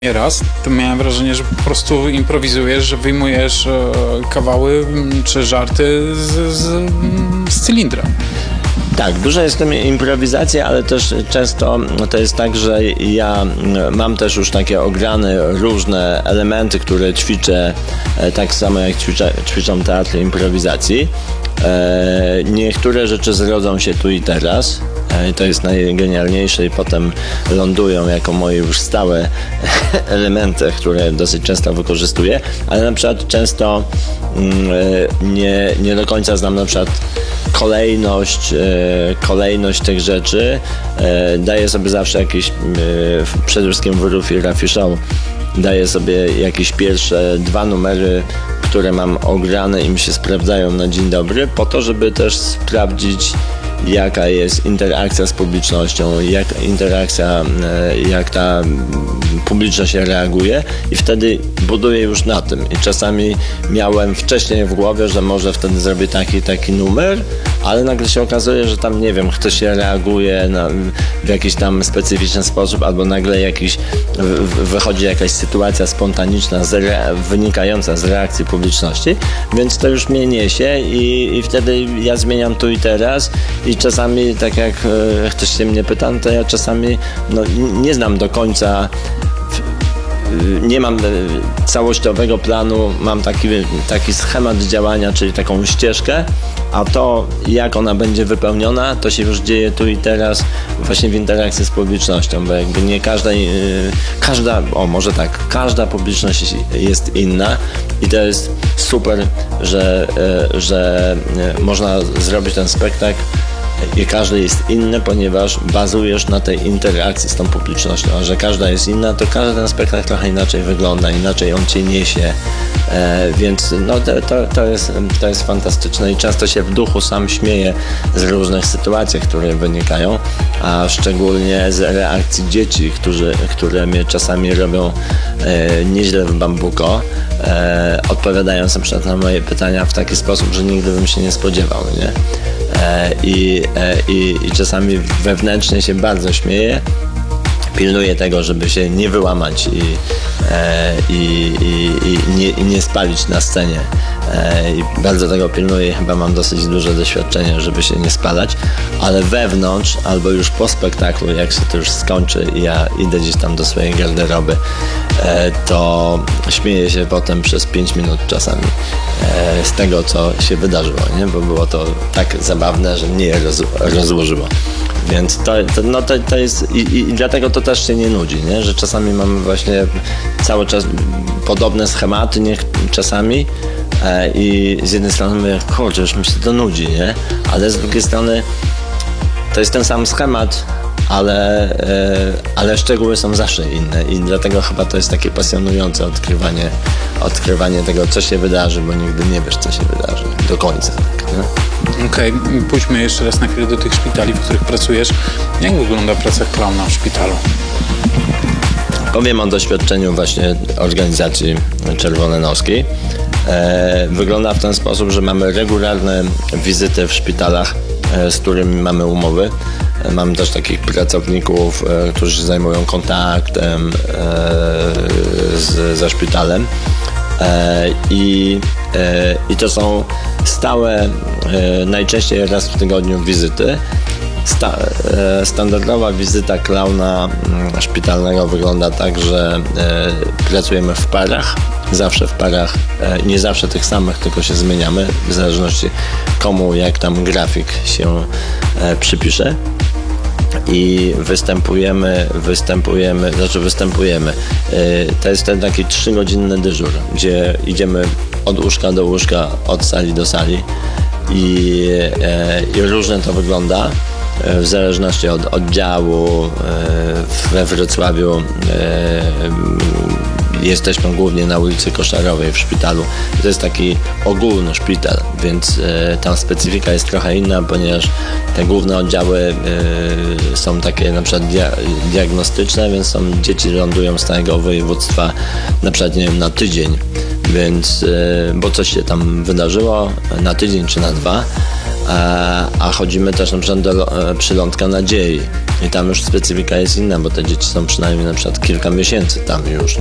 Nieraz to miałem wrażenie, że po prostu improwizujesz, że wyjmujesz kawały czy żarty z cylindra. Tak, dużo jest w tym improwizacji, ale też często to jest tak, że ja mam też już takie ograne różne elementy, które ćwiczę tak samo jak ćwiczą teatry improwizacji. Niektóre rzeczy zrodzą się tu i teraz. I to jest najgenialniejsze i potem lądują jako moje już stałe elementy, które dosyć często wykorzystuję, ale na przykład często nie do końca znam na przykład kolejność tych rzeczy. Daję sobie zawsze jakieś, przede wszystkim w Rufii Raffi Show, daję sobie jakieś pierwsze 2 numery, które mam ograne i mi się sprawdzają na dzień dobry, po to, żeby też sprawdzić, jaka jest interakcja z publicznością, jak ta publiczność reaguje, i wtedy buduję już na tym. I czasami miałem wcześniej w głowie, że może wtedy zrobię taki numer, ale nagle się okazuje, że tam, nie wiem, ktoś się reaguje w jakiś tam specyficzny sposób, albo nagle wychodzi jakaś sytuacja spontaniczna wynikająca z reakcji publiczności, więc to już mnie niesie i wtedy ja zmieniam tu i teraz. I czasami, tak jak ktoś się mnie pyta, to ja czasami nie znam do końca, nie mam całościowego planu, mam taki schemat działania, czyli taką ścieżkę, a to, jak ona będzie wypełniona, to się już dzieje tu i teraz właśnie w interakcji z publicznością, bo jakby nie każda publiczność jest inna i to jest super, że można zrobić ten spektakl i każdy jest inny, ponieważ bazujesz na tej interakcji z tą publicznością, a że każda jest inna, to każdy ten spektakl trochę inaczej wygląda, inaczej on cię niesie, więc to jest fantastyczne i często się w duchu sam śmieję z różnych sytuacji, które wynikają, a szczególnie z reakcji dzieci, które mnie czasami robią nieźle w bambuko, odpowiadając na przykład na moje pytania w taki sposób, że nigdy bym się nie spodziewał, nie? I czasami wewnętrznie się bardzo śmieję, pilnuję tego, żeby się nie wyłamać i nie spalić na scenie. I bardzo tego pilnuję i chyba mam dosyć duże doświadczenie, żeby się nie spalać, ale wewnątrz albo już po spektaklu, jak się to już skończy i ja idę gdzieś tam do swojej garderoby, to śmieję się potem przez 5 minut czasami z tego, co się wydarzyło, nie? Bo było to tak zabawne, że mnie rozłożyło. Więc to jest i dlatego to też się nie nudzi, nie? Że czasami mamy właśnie cały czas podobne schematy, czasami, i z jednej strony mówię, kurczę, już mi się to nudzi, nie? Ale z drugiej strony to jest ten sam schemat, ale szczegóły są zawsze inne i dlatego chyba to jest takie pasjonujące odkrywanie tego, co się wydarzy, bo nigdy nie wiesz, co się wydarzy do końca. Okej, pójdźmy jeszcze raz na chwilę do tych szpitali, w których pracujesz. Jak wygląda praca klauna w szpitalu? Powiem o doświadczeniu właśnie organizacji Czerwononowskiej. Wygląda w ten sposób, że mamy regularne wizyty w szpitalach, z którymi mamy umowy. Mamy też takich pracowników, którzy się zajmują kontaktem ze szpitalem. I to są stałe, najczęściej raz w tygodniu wizyty. Standardowa wizyta klauna szpitalnego wygląda tak, że pracujemy w parach, zawsze w parach, nie zawsze tych samych, tylko się zmieniamy, w zależności komu jak tam grafik się przypisze. I występujemy. To jest ten taki 3-godzinny dyżur, gdzie idziemy od łóżka do łóżka, od sali do sali i różnie to wygląda w zależności od oddziału. We Wrocławiu jesteśmy głównie na ulicy Koszarowej w szpitalu. To jest taki ogólny szpital, więc tam specyfika jest trochę inna, ponieważ te główne oddziały są takie na przykład diagnostyczne, więc dzieci lądują z całego województwa na przykład, nie wiem, na tydzień, więc bo coś się tam wydarzyło na tydzień czy na 2. A chodzimy też na przykład do Przylądka Nadziei, I tam już specyfika jest inna, bo te dzieci są przynajmniej na przykład kilka miesięcy tam już.